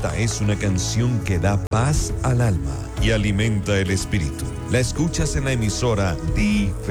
Esta es una canción que da paz al alma y alimenta el espíritu. La escuchas en la emisora Diferencia.